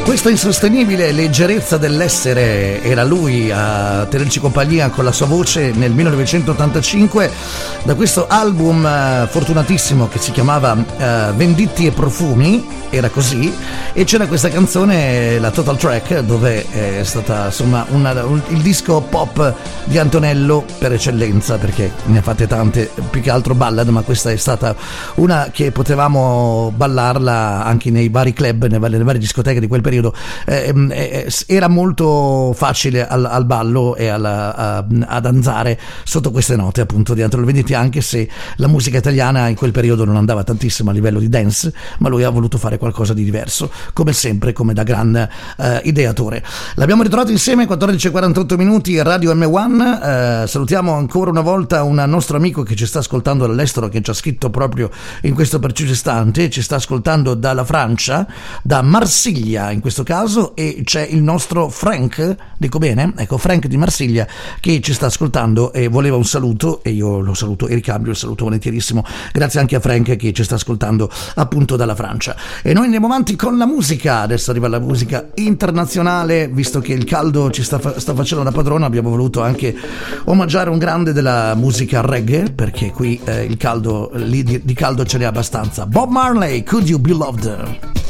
Questa insostenibile leggerezza dell'essere era lui a tenerci compagnia con la sua voce nel 1985 da questo album fortunatissimo che si chiamava Venditti e Profumi, era così, e c'era questa canzone, la Total Track, dove è stata insomma il disco pop di Antonello per eccellenza, perché ne ha fatte tante, più che altro ballad, ma questa è stata una che potevamo ballarla anche nei vari club, nelle varie discoteche di quel periodo. Era molto facile al ballo e a danzare sotto queste note appunto di Antonello Venditti, anche se la musica italiana in quel periodo non andava tantissimo a livello di dance, ma lui ha voluto fare qualcosa di diverso, come sempre, come da gran ideatore. L'abbiamo ritrovato insieme 14:48 minuti, Radio M1. Salutiamo ancora una volta un nostro amico che ci sta ascoltando dall'estero, che ci ha scritto proprio in questo preciso istante, ci sta ascoltando dalla Francia, da Marsiglia in questo caso, e c'è il nostro Frank, dico bene? Ecco, Frank di Marsiglia, che ci sta ascoltando e voleva un saluto, e io lo saluto e ricambio il saluto volentierissimo. Grazie anche a Frank che ci sta ascoltando appunto dalla Francia. E noi andiamo avanti con la musica. Adesso arriva la musica internazionale, visto che il caldo ci sta facendo da padrona. Abbiamo voluto anche omaggiare un grande della musica reggae, perché qui il caldo lì di caldo ce n'è abbastanza. Bob Marley, Could You Be Loved?